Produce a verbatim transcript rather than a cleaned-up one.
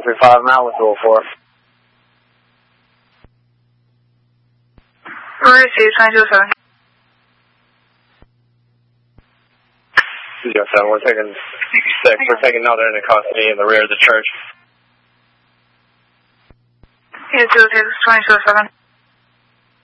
three five, I'm out with two oh four. Rory C, twenty-two oh seven. two oh seven, we're taking six, we're taking another into custody in the rear of the church. Yeah, two oh six, twenty-two oh seven.